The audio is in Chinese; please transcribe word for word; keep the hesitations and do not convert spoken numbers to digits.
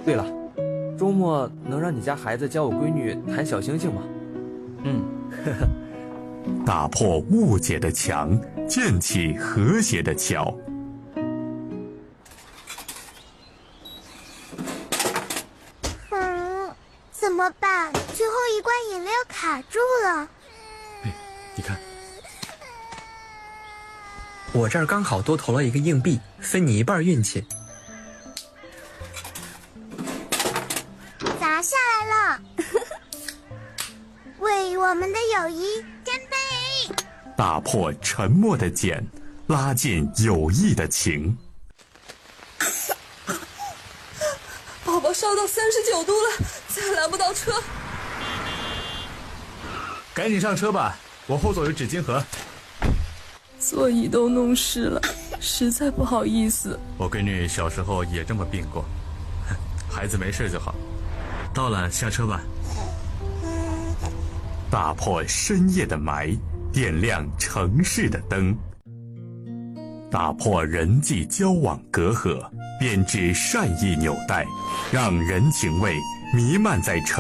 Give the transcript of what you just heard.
对了，周末能让你家孩子教我闺女弹小星星吗？嗯，呵呵。 打破误解的墙，建起和谐的桥。 嗯，怎么办？最后一罐饮料卡住了。 哎，你看， 我这儿刚好多投了一个硬币，分你一半运气。 砸下来了，为我们的友谊干杯！ 打破沉默的茧，拉近友谊的情。 宝宝烧到三十九度了，再拦不到车。 赶紧上车吧，我后座有纸巾盒。 座椅都弄湿了，实在不好意思。 我闺女小时候也这么病过，孩子没事就好。到了，下车吧。 打破深夜的霾，点亮城市的灯。打破人际交往隔阂，编织善意纽带，让人情味弥漫在城